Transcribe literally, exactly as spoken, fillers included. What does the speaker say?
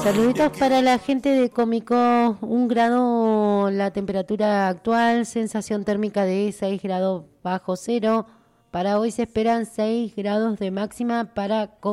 Saluditos para la gente de Cómico, un grado la temperatura actual, sensación térmica de seis grados bajo cero. Para hoy se esperan seis grados de máxima para